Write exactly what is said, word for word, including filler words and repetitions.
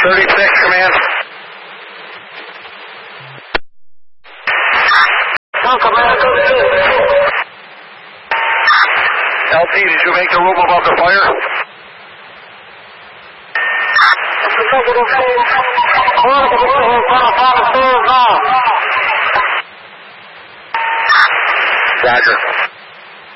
thirty-six, command. One command, thirty-six. L T, did you make the room above the fire? Negative, one to the hill, twenty-five stairs now. Roger.